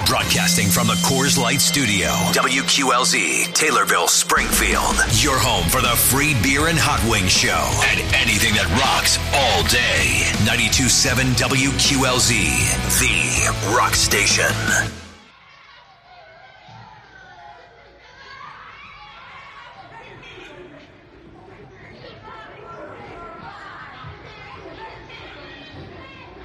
Broadcasting from the Coors Light Studio, WQLZ, Taylorville, Springfield. Your home for the free beer and hot wing show and anything that rocks all day. 92.7 WQLZ, the rock station.